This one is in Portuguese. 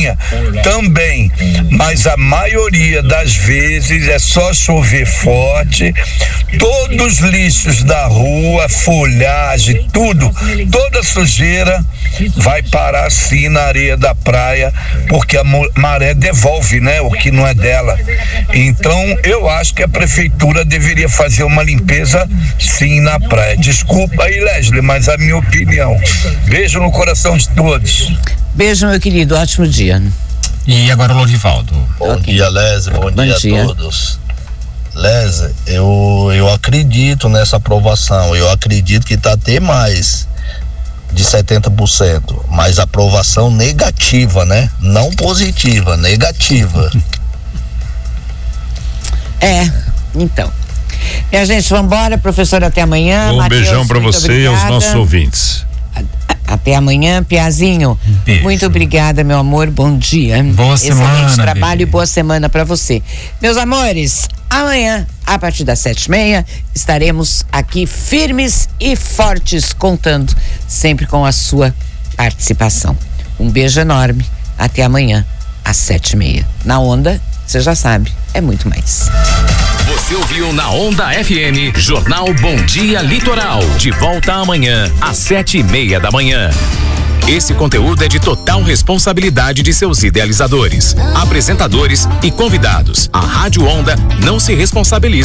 Prainha também, mas a maioria das vezes é só chover forte, todos os lixos da rua, folhagem, tudo, toda sujeira vai parar sim na areia da praia, porque a maré devolve, né, o que não é dela. Então eu acho que a prefeitura deveria fazer uma limpeza sim na praia. Desculpa aí, Leslie, mas a minha opinião. Beijo no coração de todos. Beijo, meu querido, ótimo dia. E agora o Lorivaldo. Bom dia, Leslie, bom dia a todos. Leslie, eu acredito nessa aprovação, eu acredito que tá até mais de 70%, mas aprovação negativa, né? Não positiva, negativa. Então. E a gente, vambora, professor, até amanhã. Um Mateus, beijão pra você obrigada. e aos nossos ouvintes. Até amanhã, Piazinho. Beijo. Muito obrigada, meu amor. Bom dia. Boa semana. Excelente trabalho bebê. e boa semana pra você. Meus amores, amanhã, a partir das 7h30, estaremos aqui firmes e fortes, contando sempre com a sua participação. Um beijo enorme. Até amanhã, às 7h30. Na Onda, você já sabe, é muito mais. Você ouviu na Onda FM, Jornal Bom Dia Litoral. De volta amanhã, às 7h30 da manhã. Esse conteúdo é de total responsabilidade de seus idealizadores, apresentadores e convidados. A Rádio Onda não se responsabiliza